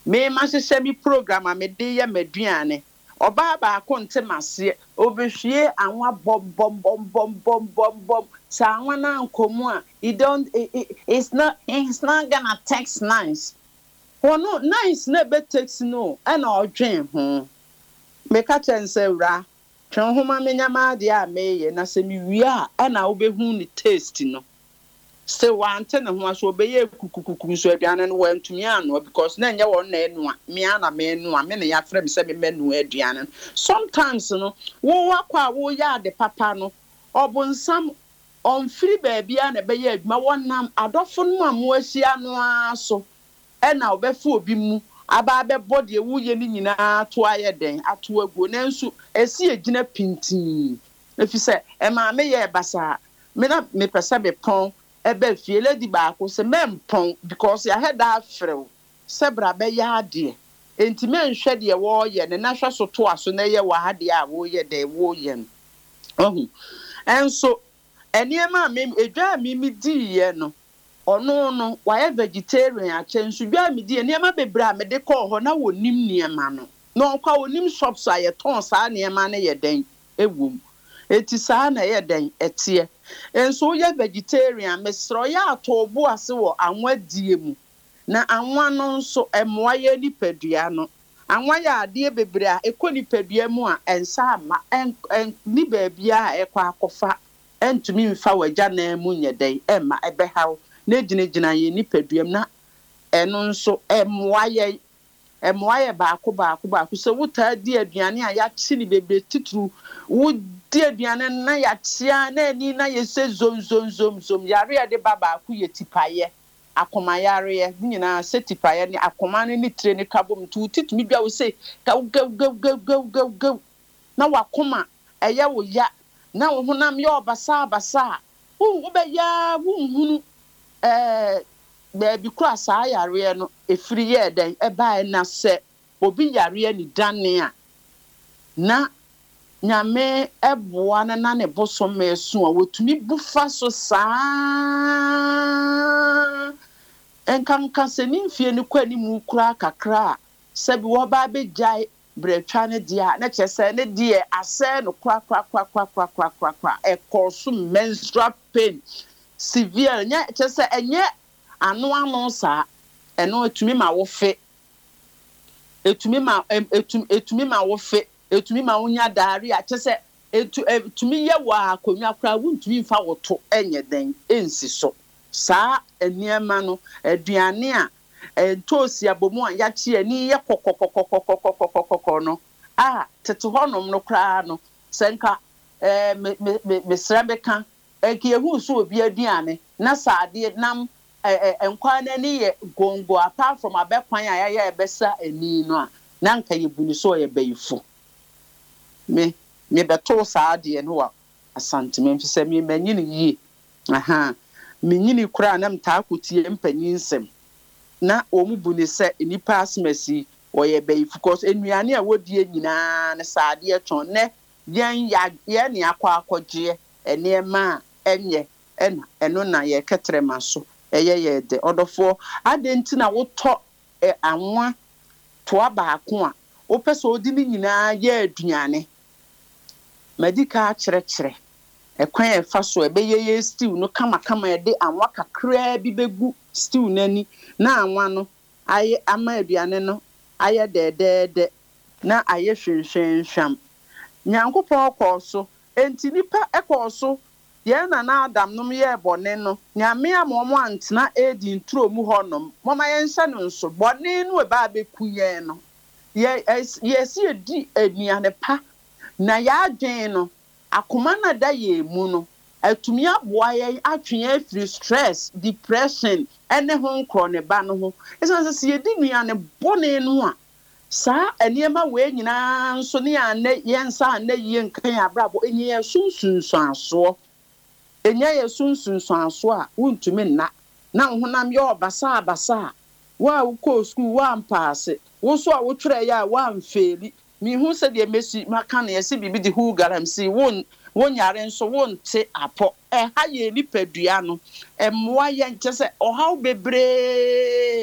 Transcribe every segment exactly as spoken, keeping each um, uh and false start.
me ma hyehyɛ mi program a me de ye maduane oba ba ko ntemase obehwie anwa bom bom bom bom bom bom bom sa anwa na nkomu a it don't it, it, it's not it's not gonna taste nice oh no nice na be taste no and odwen ho me ka chense wra twen ho ma menya ma de a meye na se mi wi a na obehu ni taste no se wante ne ho aso obeye kukukuku so aduane no wantumi ano because na nya won na enu a me ana me enu a me ne ya frem se me menu aduane sometimes no wo wakwa wo ya de papa no obunsam on free baby a na beye aduma wonam adofo no amu ahia no aso e na obefu obi mu aba be body ewu ye ni nyina to aye den ato aguo na nsu esi egina pintin efi se e ma me ye basa me na me pese be pon ebe fie lady ba ko se mempon because ya head afrew sebra be ya de enti menhwe de wo ye ne na hwe so to aso na ye wa ha de a wo ye de wo ye no ohu enso eniema me edwa mi mi di ye no ono no wa ye vegetarian a chensu dwa mi di eniema bebra me de ko ho na wonim niema no no kwa wonim shops a ye ton sa niema na ye den ewum eti sa na ye den etie enso ye vegetarian mesro ya atobo ase wo anwa die mu na anwa no nso emoa ye nipadua no anwa ya ade bebre a ekoni padua mu a ensa ama en ni baabia ekwa akofa entumi mfa wagya na mu nyedai ema ebehaw na ginegina ye nipadua na eno nso emoa ye emoa ye baako baako baako se wuta di aduane a ya chi ni bebre tituru wo di aduane na ya tia na ni na ye se zom zom zom zom yare ya de baba ku ye tipaye akoma yare ye nyina se tipaye ni akoma ni tre ni kabom tu titumi bia wo se ka go go go go go go na wakoma eye wo ya na wo honam ye obasa basa wo wo be ya wo hunu eh baby kura sa yare no efiri ye den e ba na se obi yare ni dane a na nyame eboa na na ne boso mesu a wotumi bufa so saa enkanka se ni mfie ni kwani mu kura kakra sebi wo ba bejai bretwa ne dia na chese ne die ase no kwa kwa kwa kwa kwa kwa kwa kwa e cause menstrual pain severe nya chese enye anu anu sa eno etumi ma wo fe etumi ma etumi etumi ma wo fe etumi ma wonya daari a chese etu etumi ye wa akonwa kra wuntumi mfa woto enye den ensi so saa eniema no aduane a entosi abomu a ya chi ani ye kokokokokokokokokoko no ah tete honom no kra no senka eh me me me srabeka eki ehu so obi aduane na saade nam eh enkwa na ni ye gongo apart from abekwan a ya ebesa eni no a na nka ye buni so ye bayifo me me beto saade no wa asante me mfise me manyini yi aha me nyini kura na mta akotie mpanyinsem na omu buni se nipa asmasi oye bayifo cause enuane a wodie nyina na saade etwon ne yen ya ye ne akwa akogye enema enye ena eno na ye ketrema so eye ye de odofo adenti na woto e anwa to abaako a opese odi ni nyina ye aduane medical kyerɛkyerɛ ekwan e fa so ebeye ye stew no kama kama e de anwa kakra bi begu stew nani na anwa no aye ama aduane no aye de de de na aye hwenhwenhwam nyankopɔ kɔ so enti nipa ekɔ so ye na na adam nom ye bone no nyame amomo antena edi ntro mu honom moma ye nhyɛ no nso bone no e ba beku ye no ye ye si edi aduane pa na ya adwen no akoma na da ye mu no atumi aboa ye atwe afiri stress depression ene ho nkro ne ba no ho esa se ye di nuane bone no a sa eniema we nyina nso ne ya ne yensa na ye nkan abrabo enye ye sunsunso aso enye ye sunsunso aso a wuntumi nna na honam ye obasa abasa wa wo school wa mpaase wo so a wo twere ya wa mfeli mi hu se de mesi maka na ye se bibi di hu garam si won wonyare nso wonte apo e ha ye nipadua no e moa ye nche se ohaw bebre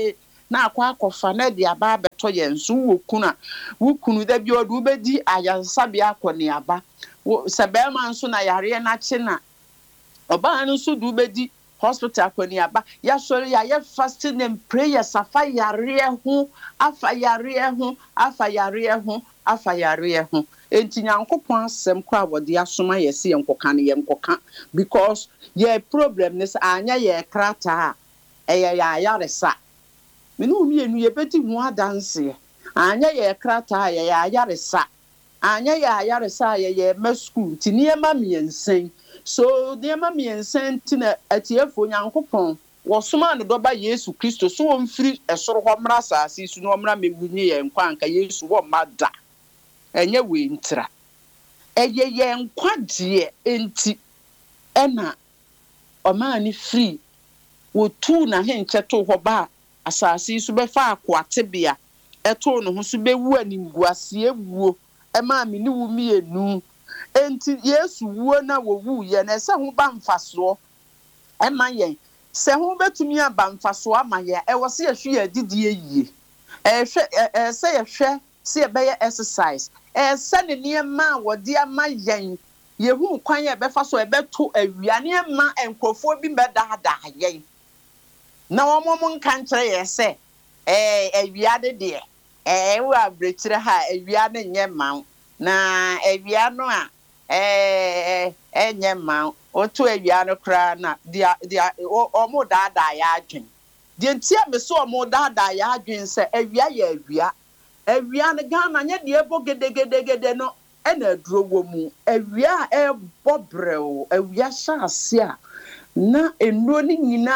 na akwa akọfa na de aba abeto ye nso wo kuna wo kunu da bi odu bedi ayansabe akoni aba se be ma nso na yare na chi na oba no nso du bedi hospital akoni aba ya sori ya ye fasting and prayer safa yare ho afa yare ho afa yare ho afa yare ho enti nyankopon asem kwa wode asoma ye se yenkoka ne yenkoka because ye problem this anya ye krata eye ya yaresa menu mienu ye beti hu adanse anya ye krata ye ya yaresa anya ye yaresa ye ye ma school ti niema miensen so niema miensen ti na atiefo nyankopon wo soma ne doba Yesu Kristo so wo mfiri esoro ho mra asase su no mra megunye ye nkwa anka Yesu wo mada enye we ntra eye ye nkwa de enti ena omani free wo tu na henche to ho ba asase su be fa akwate bia eto no ho su be wu animguase ewuo e ma me ni wu mienu enti Yesu wuo na wo wu ye na se ho ba mfaso e ma yen se ho betumi aba mfaso ama ye e wo se ye hwe adidie yie e hwe e se ye hwe se ye be exercise e se ne niema wo de ama yen ye hu kwan ye be fa so e beto awia ne ma enkofo bi bedada yen na omo nka nkyere ye se eh awia de de eh wo abrekire ha awia ne nye ma na awia no a eh enye ma otu awia no kra na dia dia omo dada ya adwen die ntia me so omo dada ya adwen se awia ya awia awia ne Ghana nye de ebo gedegedegede no ena aduro wo mu awia e bobreo awia sha ase a na enuro ni nyina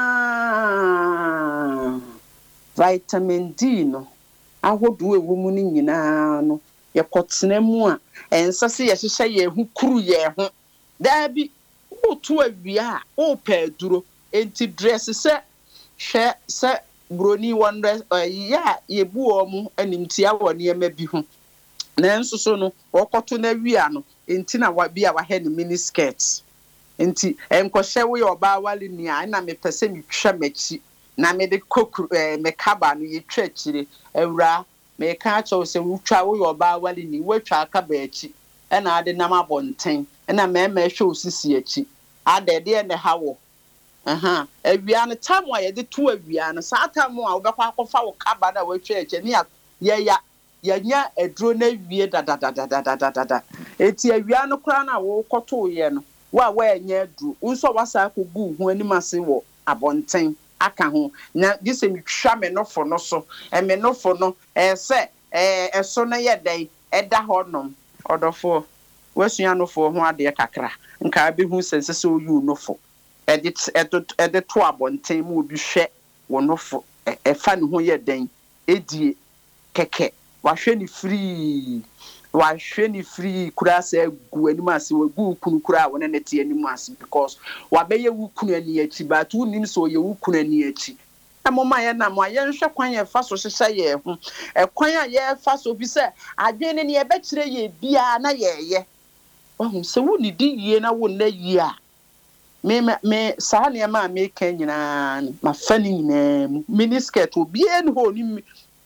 vitamin D no ahodo ewu mu ni nyina no ye kotena mu a ensase ye hye ye hu kuru ye ho da bi otu awia a o pa duro enti dress se hwe se broni wonders ya ye buo mu animtia wo ne ma bi ho na enso so no okoto na wia no enti na wa bia wa he ne mini skirt enti enkohye wo ye oba wale ni a na me pese mi twa machi na me de koku me kaba no ye twa chire awura me ka cho se wo twa wo ye oba wale ni wo twa kaba achi e na ade nam abonten e na me ma hwe osisi achi ade de ne hawo aha awia no tamu a ye de to awia no sa tamu a wo bekwa akofa wo kaba na wo twa achi ni ye ya ya nya edro na wie da da da da da da da eti awia no kra na wo koto ye no wa wa enya dru unso wasa akogu hu animase wo abonten aka ho na gise mi twa me no fo no so e me no fo no e se e eso na ye dai e da ho nom odofo wasua no fo ho ade kakra nka be hu sense se oyu no fo e de e de to abonten mu obi hwe wo no fo e fa ne ho ye dan edie keke wahwe ni free wahwe ni free kura se gu animase wo gu kunu kura wona neti animase because wabeye wu kunu ani achi but unim so ye wu kunu ani achi amoma ye na mo ye nhwe kwan ye fa so hyehyɛ ye ho e kwan a ye fa so bi se adwene ne ye be kire ye bia na ye ye ohun se wu ni di yie na wo na yie a me me sa ne ma me kan nyina ma fa ni nyina mini skirt obi en ho ni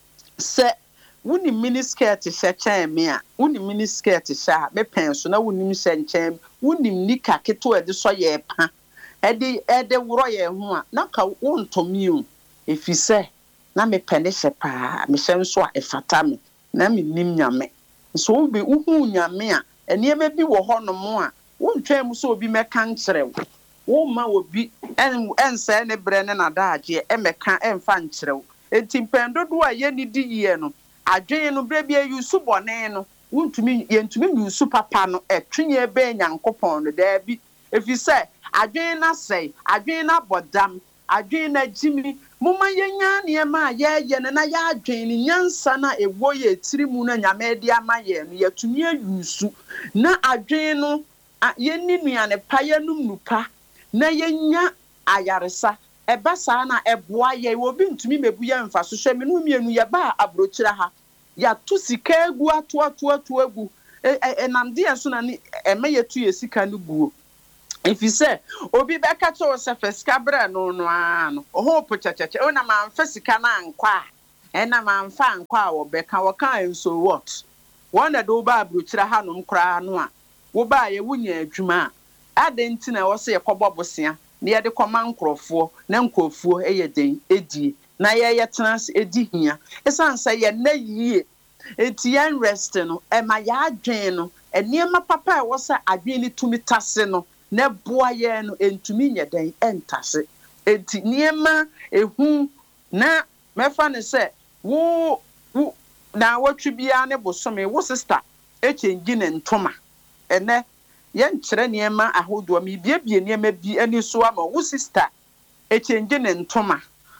se wuni mini skirt hye chen me a wuni mini skirt hye me pen so na wuni hye chen wuni nika keto e de so ye pa e de e de woro ye ho a na ka wontomi o efise na me pen hye pa me hye so a efata me na me nim nyame so obi uhu nyame a ene me bi wo ho no mo a wontwam so obi meka nkere wo ma obi en ense ne bre ne na daage e meka emfa nkere enti pendodo a ye ni di ye no adwen no bre bia yusu bone no wontumi yentumi yusu papa no etwenye be nyankopon no da bi efise adwen na sei adwen na bodam adwen na jimi muma yenya ne ma ye ye na ya adwen ni nyansa na ewo ye tirimu na nyame de ama ye no yetumi yusu na adwen no ye ni nuane pa ye num nupa na yenya ayaresa eba saa na eboa ye obi ntumi mebu ye mfa so hwe me no mienu ye ba abrochira ha ya tu sika egu ato ato ato egu enamde eso na eme ye tu ye sika no guo if you say obi beka to se fesika bra no no ano ho po checheche o na man fesika na nkwa e na man fa nkwa wo beka wo kan so what one na do ba abrochira hanom kra no a wo ba ye wunya adwuma adenti na wo se ye kobọ bosia na ye de koma nkrofo na nkofo eye den edi na ye ye trans edi hia esansa ye na yie enti yan rest no e ma ya adwen no eniema papa e wo se adwen ni tumi tase no na boa ye no entumi nye den entase enti niema ehu na mefa ne se wo wo na watwi bia ne bosome wo sister e change ne ntoma ene ye nkyere niema ahodo mi biebie niema bi ani so ama wo sister e change ne ntoma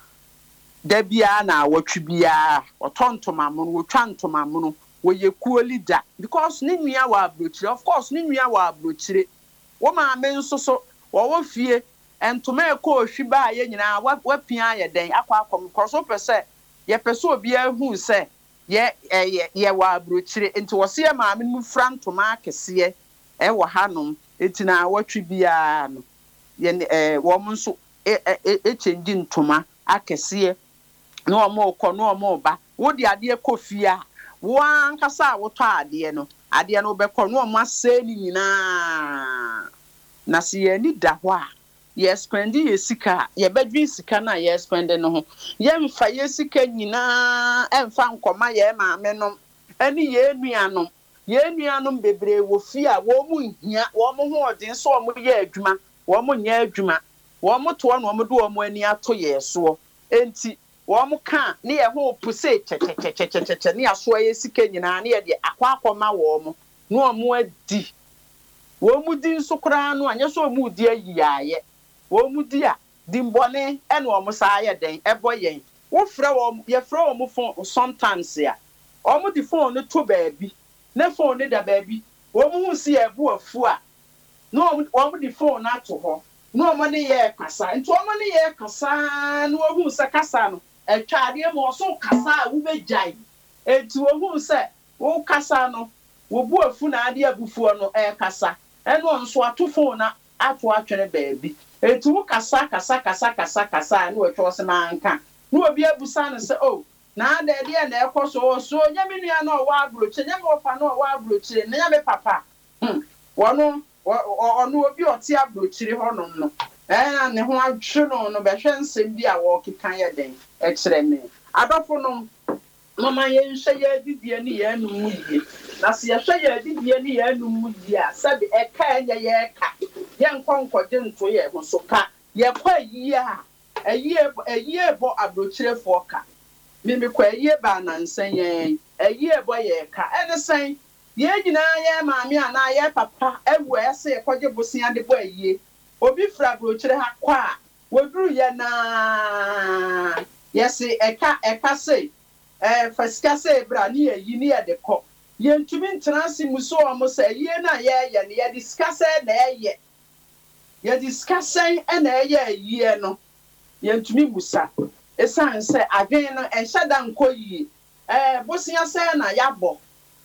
da bia na watwi bia otontoma mo wo twa ntoma mo wo ye kuoli da because ne nua wa abrochire of course ne nua wa abrochire wo ma me nso so wo wo fie entoma e ko hwi ba ye nyina wa pia ye den akwa akom koso pese ye pese obi ahu se ye ye ye wa abrochire enti wo se ma me mu frantoma akese e wo hanom enti na watwi bia no ye eh wo mo nso e e change ntoma akese no omo ko no omo ba wo di ade ko fie a wo ankasa wo to ade no ade no be ko no omo ase ni nyina na se ye ni da ho a ye spend ye sika ye bedwi sika na ye spend no ho ye mfa ye sika nyina emfa nkoma ye ma me no ani ye nuanom ye nuanom bebre wo fie a wo mu hia wo mo ho odin so wo ye adwuma wo mo nya adwuma wo mo to no wo mo do wo mo ani ato ye so enti wo mo ka ne ye ho puse che che che che che che ne aso ye sika nyina ne ye de akwa akoma wo mo no wo mo adi wo mu di nso kra no anya so mu di ayiaye wo mu di a di mbone e no wo sa aye den e boyen wo fra wo ye fra wo mu phone sometimes ya wo mu di phone no to baabi na phone ne da baabi wo mu hu si e bu afu a no wo mu di phone na to ho no mo ne ye kasa nti wo mo ne ye kasa no wo hu se kasa no e twade mo so kasa wo bejai enti wo hu se wo kasa no wo bu afu na ade abufuo no e kasa eno nso ato phone na ato atwere baabi enti wo kasa kasa kasa kasa kasa no wo se ma nka no obi abusa no se oh na ade de na ekoso so nyame nua na wo abroche nyame ofa na wo abroche na nyame papa hm wono ono obi oti abrochire honom no eh ne ho atwe no no behwe nsem bi a wo kekan ye den e kire me adofo no mama ye nhwe ye didie ni ye anu mu yie na se ye hwe ye didie ni ye anu mu yie a sabi e ka enye ye ka ye nkonkoje nto ye ho so ka ye kwa yie a eyie eyie bo abrochire fo ka mimi kwa yie ba na nsen ye eyie bo ye ka ene sen ye nyina ye maami ana ye papa ewu ese ye kwaje bosia de bo eyie obi fra abrochire ha kwa woduru ye na yesi eka eka sei eh fasika se bra ni yi ni e de ko ye ntumi ntransi muso omo se ye na ye ye ne ye discuss na ye ye discuss e na ye ye no ye ntumi musa esan se adwen no e hyada nko yi eh bosia se na yabo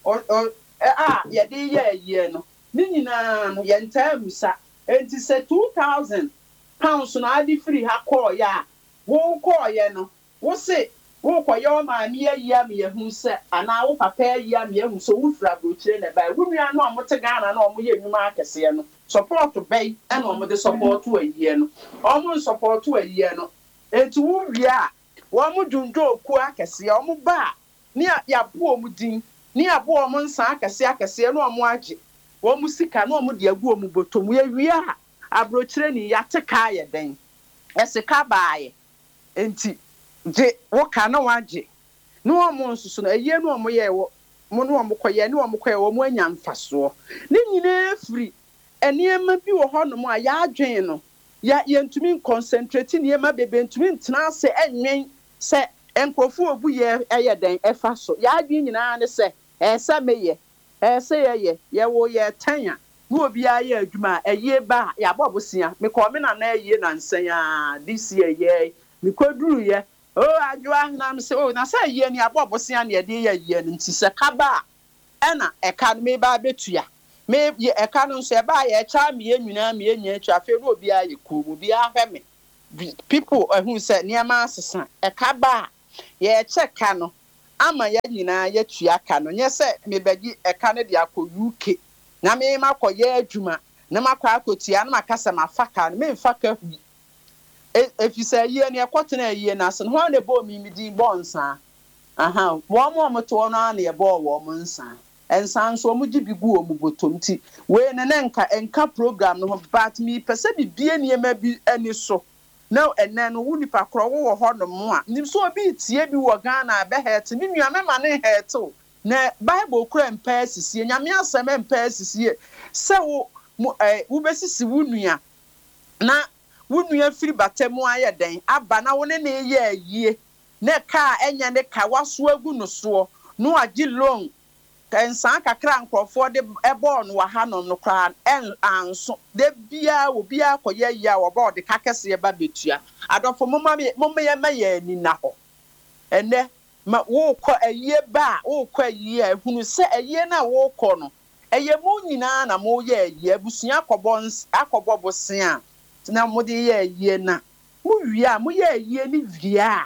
a ye de ye ye no ni nyina no ye nta musa enti se two thousand pounds na adi free ha call ya wo call ye no wo se wo kwa yo ma mi ayi am ye hu se ana wo papa ayi am ye hu so wo fra brochire na bai wo nua no amote Ghana na omo ye nwuma akese no support bai and omo de support ayi no omo support ayi no enti wo wia wo mo dundwo oku akese omo ba ni ya bo omo din ni abo omo nsa akese akese no omo age wo mo sika no omo de agu omo botom ye wia abrochire ni ya teka ye den esika baaye enti je wo ka na waje no omo nsusu na eye no omo ye wo mo no omo koye no omo koye wo mo anya mfaso ne nyina free eniema bi wo ho no mo a ya adwen no ya yentumi concentrate niema bebe ntumi ntena se enwen se enkofu obu ye eye den efa so ya adwen nyina ne se esa meye esa ye ye wo ye tanya no obi aye adwuma eye ba ya bobosia me ko me na na eye na nsan a this year ye me koduru ye oh adwa na me se oh na say ye ni abobosia na ye de ye ye nti se kaba e na e ka me ba betua me ye eka no so e ba ye cha me enwuna me enya atwa afi no obi aye ku obi ahwe me people who say niama asesa eka ba ye cheka no ama ya nyina ya tua ka no nye se me begi eka no de akọ U K na me makoye adwuma na makwa akotua na makasa mafaka no me mfaka hu efi say ye ne ekotena ye na so ho na bo mi mi din bonsa aha wo mo mo to no na ye bo wo mo nsa ensan so mo gibi gu o mu botom ti we ne ne nka enka program no but me pese bibie ne ma bi ani so now enen no wuni pa kro wo ho no mo a nim so obi tie bi wo Ghana be het mi nua me ma ne het o na Bible kura mpa asisi nyame asem mpa asisi se wo eh wo besisi wo nua na wo nua firi batemu aye den aba na wo ne ne ye ayie ne ka enya ne ka waso agu no so no agi loan ensan kakra nkrofo de ebo no wa hanom no kra en anso de bia obi akoye ya wo ba de kakese ba betua adofo mama mama ye maye ni na ho ene ma wo kọ ayie ba wo kọ ayie hunu se ayie na wo kọ no eye mu nyina na mo ye ayie busua akọbọ akọbọ bosia na mo de ye ayie na mo wia mo ye ayie ni via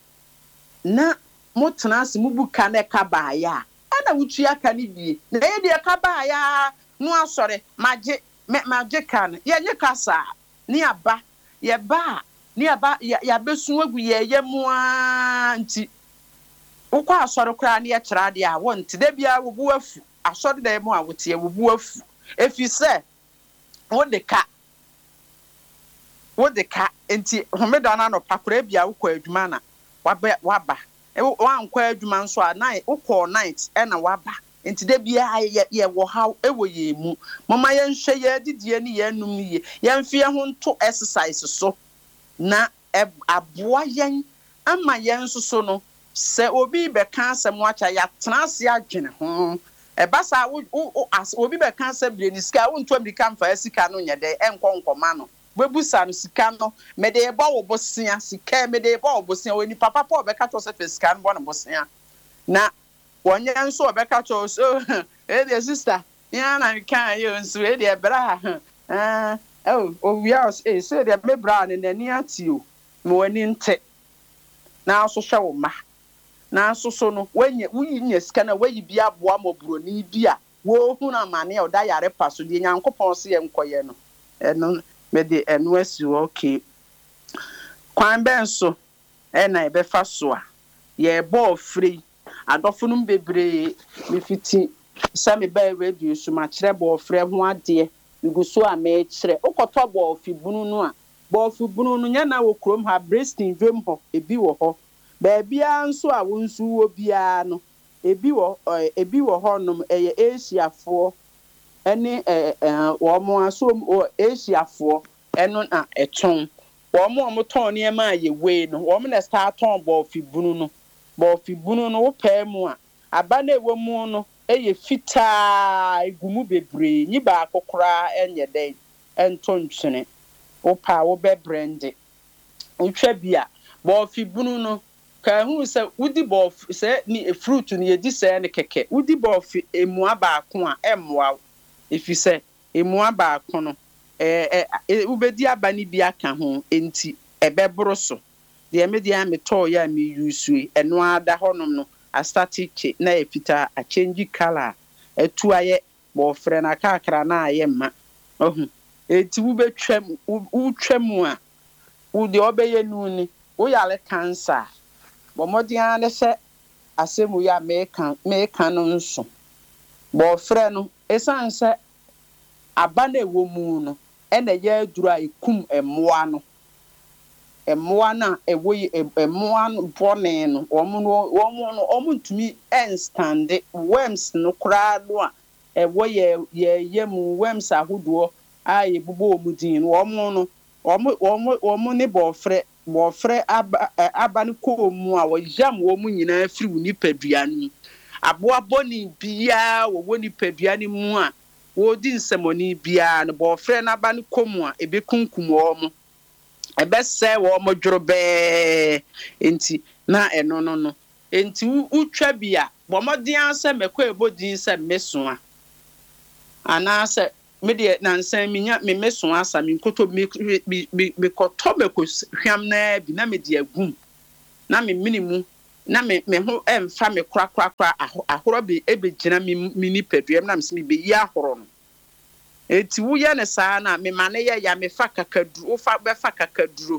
na mo tenase mo buka na ka ba ya ana wutu aka ni bie na ye de ka ba ya no asore maje maje kan ye nye kasa ni aba ye ba ni aba ya besu agu ye ye mu a nti ukwa asore kra na ye kira de a wonte da bia wo bu afu asore da mu a wote wo bu afu efi se wo de ka wo de ka nti homeda na no pakura bia ukwa adwuma na waba waba e wan kwa adwuma nso a night ukọ night e na waba nti da bia ye wo ha e wo ye mu mama ye nhwe ye didie ni ye num ni ye ye mfie ho nto exercise so na aboa yen ama yen nso so no se obi be kan asem wacha ya transe adwene ho e basa obi be kan asem bre ni sika wo nto amerika mfa sika no nye de enko nkoma no bebusa no sika no me de ebo wo bosia sika me de ebo wo bosia oni papa pa obeka to se sika no bo no bosia na wonye nso obeka to so eh dear sister ya na kan yo nso eh dear bra ah oh we are eh so dear me bra ne nani atio me wani nte na so hwe wo ma na so so no wenye wuyi sika na wayi bia boa moburo ni bia wo hu na mane o da yare paso de nyankopon se ye nkoye no eno me de eno asi okay kwan ben so e na e be fa so a ye bo free adofo no bebre me fiti sa me ba radio so ma kire bo free ho ade iguso a me kire ukoto bo fi bunu no a bo fi bunu no nya na wo krom ha breasting dwem ho ebi wo ho ba bia nso a wo nsu wo bia no ebi wo ebi wo ho nom eye Asiafo ene eh wo mo aso Asiafo eno na eton wo mo mo ton ne ma ye we no wo mo na start ton bo fi bunu no bo fi bunu no wo pa mu a aba na ewo mu no eye fita igumu bebre nyi ba akokora enye den enton twene wo pa wo be brand utwa bia bo fi bunu no ka hu se wudi bo se ni fruit ni edi se ne keke wudi bo fi emu aba ako a emwa if you say emu aba ako no eh eh ubedi aba ni bi aka ho enti ebebro so de me dia me to ya me use eno ada honom no a static na efita a change color etu aye bo frɛ na kakra na aye ma ohun enti wo betwam wo twam a wo de obeye nu ni wo yale cancer bo modian le se asemu ya me kan me kan no nso bo frɛ no esan se aba na ewo mu no e na ye aduru a ikum emmoa no emmoa na ewo emmoa no bone no omo no omo no omo ntumi enstande worms no kra do a ewo ye ye yemu worms ahodo a ye bubo omudin no omo no omo omo omo ne bo frɛ bo frɛ aba aba no ko mu a wo jam wo mu nyina firi wo nipadua no aboa boni bia wo wo nipadua ni mu a wo di nsemoni bia no bo frɛ na aba no ko mu a ebe kunkum wo mo ebe se wo mo dworobe enti na eno no no enti utwa bia bo modin anse mekọ ebodin se meso a anaasɛ me de nansan minya me meso asa me nkoto me me koto me ko hwam na bi na me de agum na me minimu na me me ho emfa me kra kra kra ahoro be ebegyina me me nipaduam na me se me be yi ahoro no eti wo ye ne saa na me mane ye ya me fa kakaduro wo fa be fa kakaduro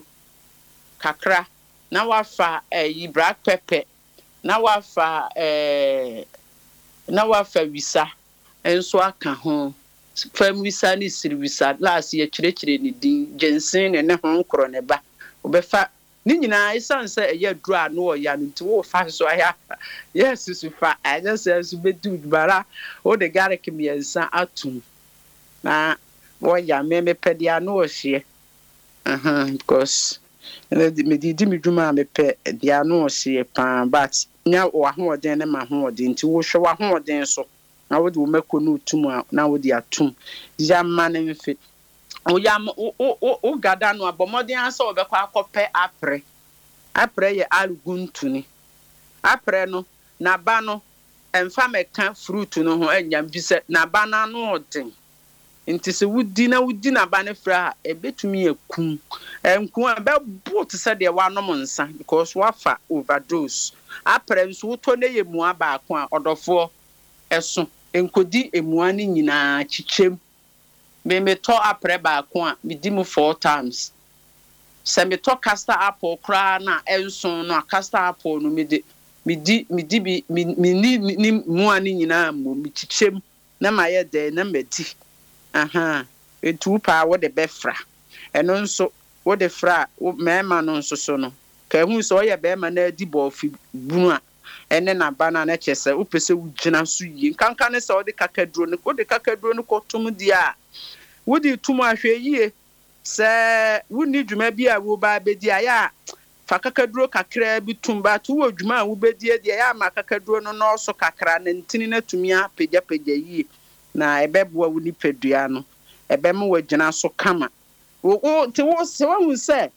kakra na wafa eh black pepper na wafa eh na wafa wisa enso aka ho fam wisa ni siri wisa last ye kirekire ni din jensen ne ne ho nkro ne ba obefa ni nyina isanse eye duru anu o ya nti wo fa so ya yes su fa I just say su bedu bara o de garlic miensa atum na wo ya me me pede anu o hye aha because me di di me dwuma me pe de anu o hye pa but nya wo ahoden ne ma hoden nti wo hwe wo ahoden so na wo de wo mako no tum na wo de atum ya ma ne mfe o ya o o o gada no abomodin asa obekwa akope apre apre ye alguntuni apre no na ba no emfa meka fruit no ho anyam bi se na ba na no odin nti se wudi na wudi na ba ne fra ebetumi akum enku a be boot se de wanom nsa because wafa overdose apre nso to ne ye mu aba ko a odofo eso enkodi emua ni nyina chichem me me to apre ba ko a me di mu four times se me to castor apple kra na enso no castor apple no me di me di me di bi me ni ni mua ni nyina mo me chichem na maye de na medi aha etu pa wo de befra eno nso wo de fra mema no nso so no ka hu so ye bema na di bo fi bunu a ene na bana na chese wo pese wo gina so yi kankan ne se wo de kakaduro ne wo de kakaduro ne kotum di a wo di tum ahwe yie se wo ni dwuma bi a wo ba bedi a ya fa kakaduro kakra bi tum ba to wo dwuma a wo bedi e ya ma kakaduro no no so kakra na ntini na tumi a pegya pegya yie na ebeboa wo ni pedua no ebe mo wagina so kama wo te wo se wo se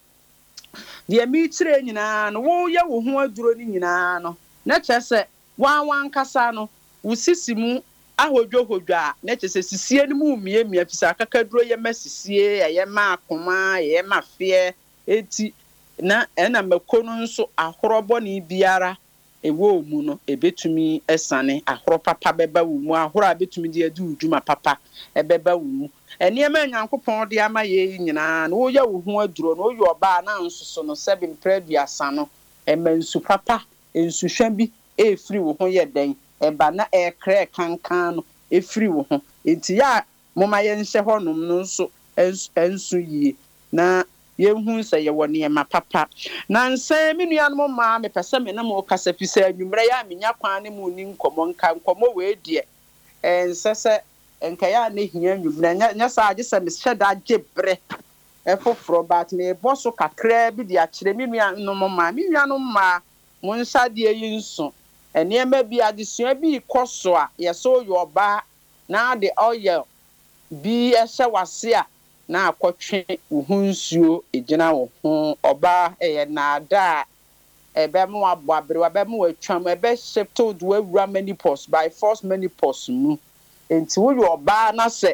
de mi tire nyina no wo ye wo ho aduro ni nyina no na chese wan wan kasa no wo sisimu ahodwo hodwa na chese sisie ni mu mie mie fisa kakaduro ye masisie ye ma akoma ye ma fie eti na ena makono nso ahorobo ni biara ewo mu no ebetumi esane ahoro papa beba wo mu ahoro abetumi de adu dwuma papa ebeba wo mu eniema nyankopon de ama ye nyina na wo ya wo ho aduro no yo ba na nsoso no seven previous no emansu papa ensu hwa bi e free wo ho ye den eba na e kre kankan no e free wo ho enti ya moma ye nhye honom no nso ensu yie na yehu se ye woni ma papa na nsan me nuanom ma me pese me na mo kasa fisa anwumre ya menya kwan ne mu ni nkomo nka nkomo we die ensese enka ya ne hia anwumre nya sa age se me hyeda gebre e foforo bat me boso kakra bi de akire me nuanom ma me nuanom ma mo nsa de yi nso ene ma bi adesua bi koso a ye so yo ba na de oil bi e hye wase a na akotwe uhunsuo ejina wo ho oba eye na ada ebe mo abo abere wa be mo atwam ebe shifted do awura menopause by force menopause mu enti wo yo oba na se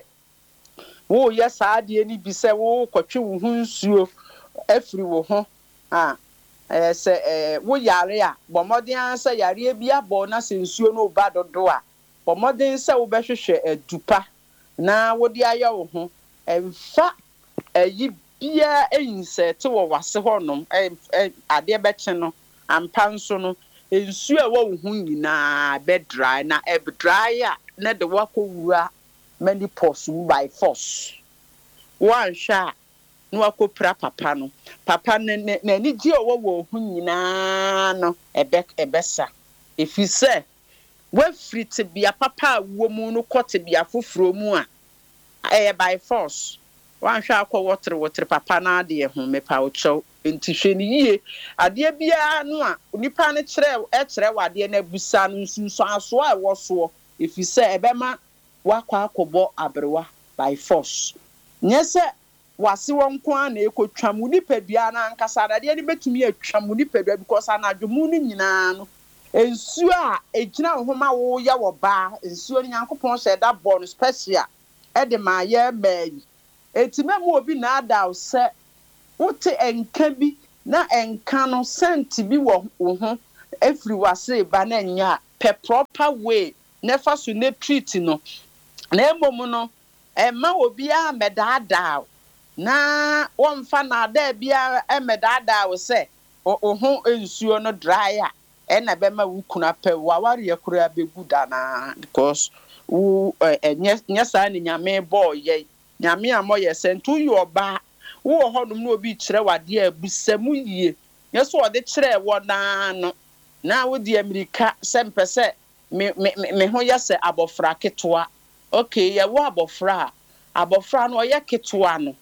wo ye saade ni bi se wo kotwe uhunsuo afiri wo ho ah eh se eh wo yare a bomodin ansa yare bi abo na se nsuo no ba dodo a bomodin se wo be hwehwe adupa na wo di aya wo ho emfa ayi bia einsete wo wase honom ade beche no ampa nso no ensu a wo hu nyina be dry na e dry a na de wakowura many pos by force one sha no akopra papa no papa na ni gi owo wo hu nyina no ebe ebesa efi se we free bia papa wo mu no kote bia foforo mu a eh by force wan hwa akọ wotre wotre papa na ade ho mepa wo chew enti hwe ni yie ade bia no a nipa ne kire e kire wade na busa no nsunso aso a wo so efi se ebema wakọ akọbọ abrewa by force nyese wase won ko na ekotwam nipadua na ankasa ade ne betumi atwam nipadua because anadwomu no nyina no ensu a ejina ho ma wo ya wo ba ensu ni Nyankopon hye da bo no special de ma ye bag etime mu obi na ada se wote enka bi na enka no senti bi wo ho efri wase ba na nya pe proper way never so ne treat no na emom no e ma obi a medada na wonfa na ada bia e medada wo se o ho ensuo no dry a e na be ma wukuna pe wa ware akura begu dana because wo enye nyesa ni nyame boy ye nyame amoye sentu yo ba wo ho dum na obi kire wade abusam yie yeso ode kire wo na no na wo di amerika sempese me me me ho yese abofra ketwa okay ye wo abofra abofra no ye ketwa no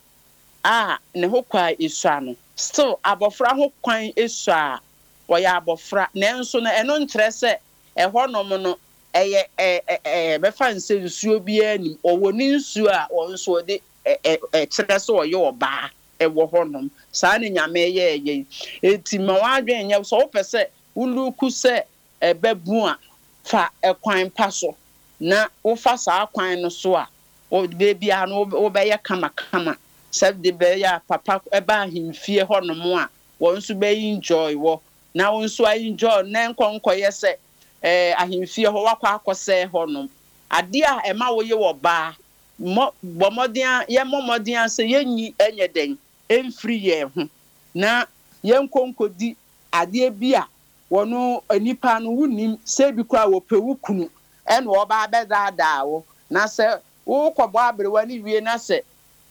ah ne ho kwa esua no still abofra ho kwan esua wo ya abofra nenso no eno nkire se eho no mo no eye eh eh be fa nse nsuo bia nim owo ni nsuo a won so de eh eh kire se wo ye oba ewo honom saa ne nyame ye ye enti ma wadwen nye so wo pese uluku se ebebu a fa ekwan paso na wo fa saa kwan no so a wo be bia no wo be ye kama kama sab de be ya papa eba himfie honom a won so be enjoy wo na won so enjoy na nkonko ye se eh ahimfie ho wakwa akose honom ade a ema wo ye wo ba mo bomodin ye momodin se yenyi enyeden emfiri ye ho na yenkonkodi ade bia wono anipa no wunim se bi kwa wo pewukunu ene wo ba beza daawo na se wo kwobo abrewani wie na se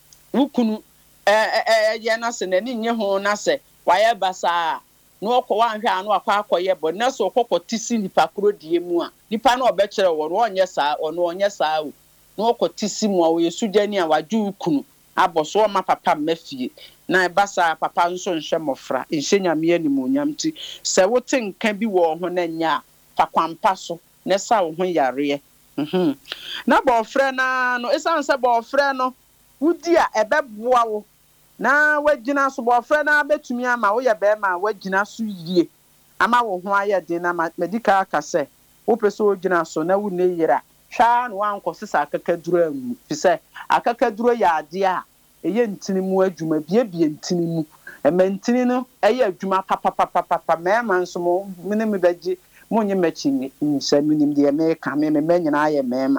wukunu eh eh ye na se nani nye ho na se waye basa no okwo wanhwe anu akwa akoye bo na so okwo tisi nipa kro die mu a nipa na obekere wo no onye saa ono onye saa o no okwo tisi mu a wo yesudani a waju ukunu aboso ma papa mafie na basa papa nso nhwe mofra nhenya me animonyam ti se wote nka bi wo ho na nya fa kwampa so ne sa wo ho yare mhm na bo frɛ na no esan se bo frɛ no wudi a ebeboa wo na wagina so bo frɛ na betumi ama wo ye be ma wagina so yie ama wo ho aye din na medical aka se wo pese wo gina so na wo ne yira hwa no wanko sisa akakaduro amu fi se akakaduro ya ade a eye ntini mu adwuma bie bie ntini mu emantini no eye adwuma papa papa papa mema nso mo mene me baji mo nye machi nsa minim de me ka me me nyina aye mema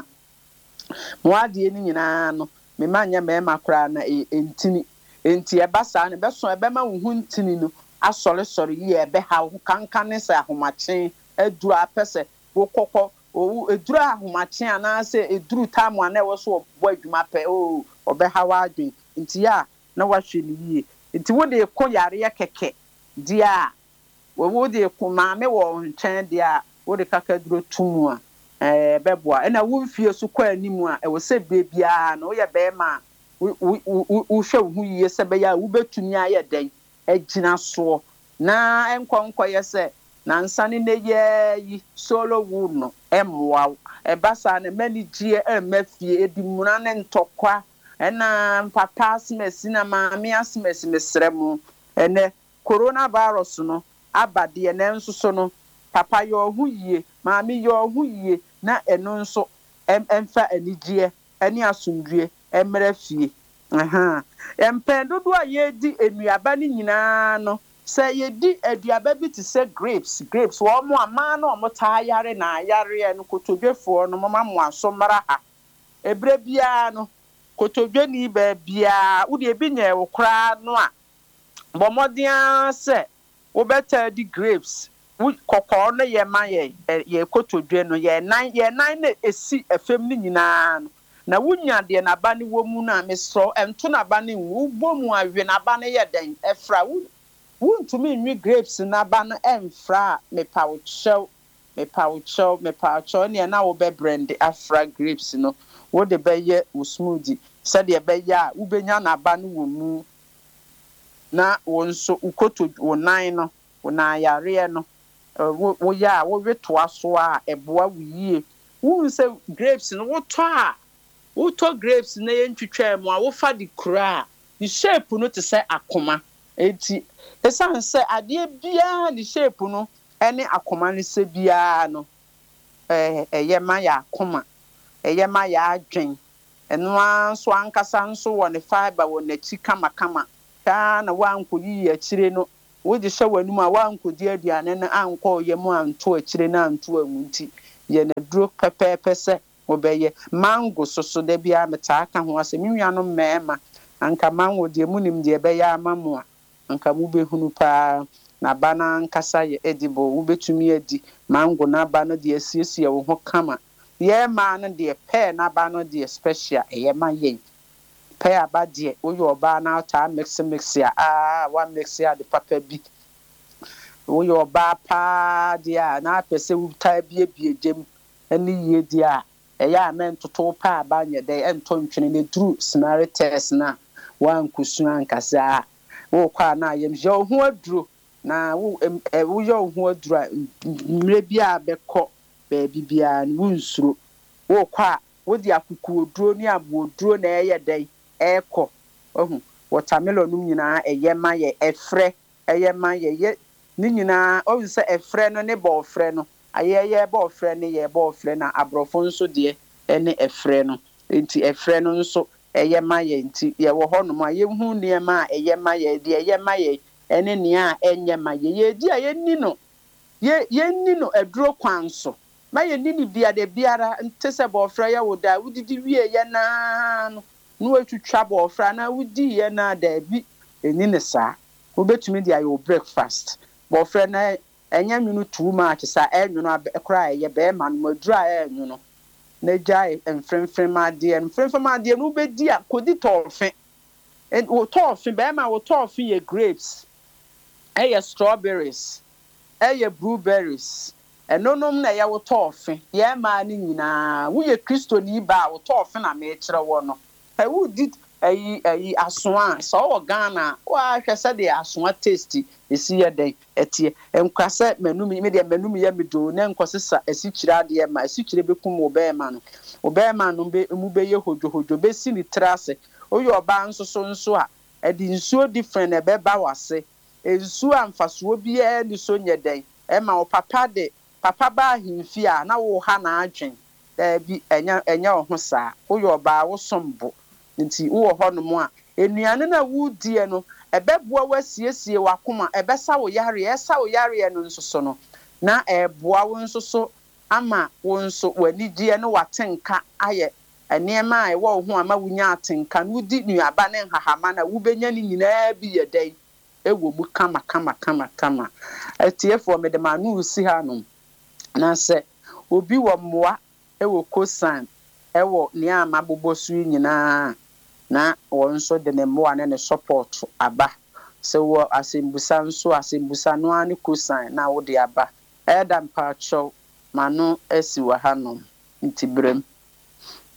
mo ade ni nyina no me manya mema kra na entini enti e basa ne beso e be ma wo hu ntini no asore sore yi e be ha kankan ne sa ahomachen aduru apese wo kokko o eduru ahomachen ana se eduru tamu ana e wo so bo adwuma pe o obe ha wa adwen nti ya na wahwe ni yie nti wo de ko yare ya keke dia wo wo de ko maame wo ntwen dia wo de kakaduro tumu a eh beboa na wo mfie so kwa animu a e wo se bebia na wo ye be ma wo wo hwe wo yie se be ya wo betumi aye den agina so na enkonko ye se na nsane ne ye yi solo wu no emwa e basa na manigie e mafie edimuna ne ntokwa ena papa asmesi na maami asmesi mesremu ene coronavirus no abade ene nso so no papa yo hu yie maami yo hu yie na eno nso emfa anigye eni asundue emre fie aha empen dodo a yedi enuaba ni nyina no se yedi aduaba bi ti se grapes grapes wo mo ama na mo ta yare na yare eno kotodwefo no mo ma mo asomra ha ebre bia no kotodwe ni ba bia wo de bi nya wo kra no a bomodian se wo beta di grapes wo kokko no ye ma ye ye kotodwe no ye nan ye nan na esi afem ni nyina no na wunya de na ba ne wo mu na mesro ento na ba ne wo bomu awe na ba ne ye den efra wo wuntumi nwi grapes na ba no emfra me pa wo chew me pa wo chew me pa chew ne na wo be brand afra grapes no wo de be ye wo smoothie said ye be ya wo benya na ba no wo mu na wo nso ukoto wo nan no wo na yare no wo wo ya wo weto aso a eboa wo yie wo nse grapes no wo to a wo to grapes na ye ntwitwa mu a wo fa di kura di shape no te se akoma enti esan se ade bia di shape no ene akoma ne se bia no eh eye ma ya akoma eye ma ya adwen eno anso ankasa nso wɔ ne fiber wɔ n'akyi kama kama taa na wankoyi akyire no wo di hye w'anum a wankodi aduane no ankɔ yɛ mu anto akyire na anto anwunti ye na duro pepepe se obeye mango soso da bia meta aka ho ase menua no mema anka mango de munim de be ya amamu a anka mu behunu pa na bana nkasa ye edibo wo betumi adi mango na bana de asiesie wo ho kama ye ma no de pe na bana de special ye ma yen pe aba de wo yo ba na ta mix mix ya ah wa mix ya de papa bi wo yo ba pa dia na pese wo ta bie bie jem ani ye dia e ya men toto pa ba nye de ento ntwene ne duru scenario test na wan kusu ankasa wo kwa na yem je ho aduro na wo wo yo ho aduro mre bia bekọ ba bibia wo nsuro wo kwa wo di akuku oduro ni abo oduro na eye de ekọ ohun watermelon num nyina eye ma ye efre eye ma ye ye ni nyina o se efre no ne bo ofre no ayeye bo ofre ne ye bo ofre na abrofo nso de ene efre no enti efre no nso eye ma ye enti ye wo hono ma ye hu ne ma eye ma ye de eye ma ye ene ne a enye ma ye ye di aye ni no ye ye ni no aduro kwanso ma ye ni ni bia de biara ntese bo ofre ye wo da wudidi wie ye na no no atwitwa bo ofre na wudi ye na da bi eni ne sa wo betumi dia your breakfast bo ofre na enya nwunu too much sa enwunu akra ye be ma no madura enwunu na jai enfremfrem ma de enfremfrem ma de no be di akodi tofe and wo tofe be ma wo tofe ye grapes eh strawberries eh blueberries enonom na ye wo tofe ye ma ni nyina wo ye kristo ni ba wo tofe na me kire wo no e wo di ayi ayi asoa so wo Ghana wa hwese de asoa tasty esi ye den etie enkwase manum me de manum ye medo na nkosesa esi kira de ma esi kire bekum wo be ma no wo be ma no be mu be ye hojo hojo be si ni trase oyo oba nso so nso a edi nsuo different e be ba wase ensuo amfaso bi e ni so nye den e ma wo papa de papa ba himfi a na wo ha na adwen da bi enya enya ho saa oyo oba wo sombo nti wo ho no mo a enuane na wudie no ebeboa wasiesie wakoma ebesa wo yare esa wo yare no nsoso no na eboa wo nsoso ama wo nso wanidie no watenka aye enema ai wo ho ama wunya atenka no di nuaba ne hahama na wubenya ni nyina bi yedai ewo mu kama kama kama kama etiefo me de manu usi ha no na se obi wo moa ewo kosan ewo ne ama bobosu nyina na wonso de ne moa ne support aba se wo asembusa nso asembusa no ani kosan na wo de aba eda mpacho manu esi wa hanom ntibrem